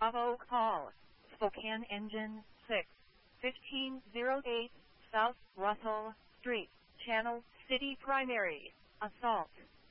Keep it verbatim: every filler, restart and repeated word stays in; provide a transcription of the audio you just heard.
Bravo call. Spokane Engine six, fifteen oh eight, South Russell Street, Channel City Primary, Assault.